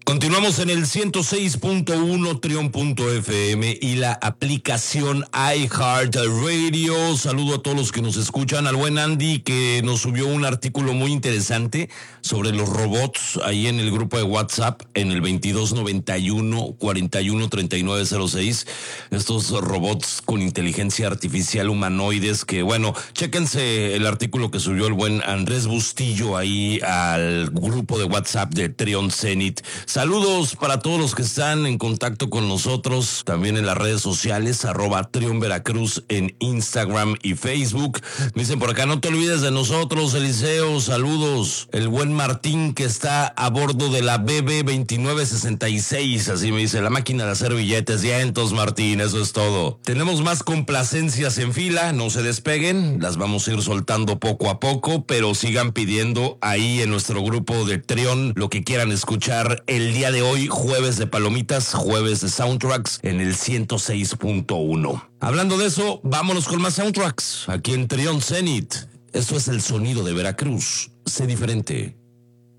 Continuamos en el 106.1 Trion.fm y la aplicación iHeartRadio. Saludo a todos los que nos escuchan. Al buen Andy, que nos subió un artículo muy interesante sobre los robots ahí en el grupo de WhatsApp en el 2291-413906. Estos robots con inteligencia artificial humanoides que, bueno, chéquense el artículo que subió el buen Andrés Bustillo ahí al grupo de WhatsApp de Trion Zenit. Saludos para todos los que están en contacto con nosotros, también en las redes sociales, @Trion Veracruz en Instagram y Facebook. Me dicen por acá, no te olvides de nosotros, Eliseo, saludos. El buen Martín, que está a bordo de la BB 2966, así me dice, la máquina de hacer billetes. Ya entonces, Martín, eso es todo. Tenemos más complacencias en fila, no se despeguen, las vamos a ir soltando poco a poco, pero sigan pidiendo ahí en nuestro grupo de Trion lo que quieran escuchar el día de hoy, jueves de palomitas, jueves de soundtracks en el 106.1. Hablando de eso, vámonos con más soundtracks aquí en Trion Zenit. Esto es el sonido de Veracruz. Sé diferente.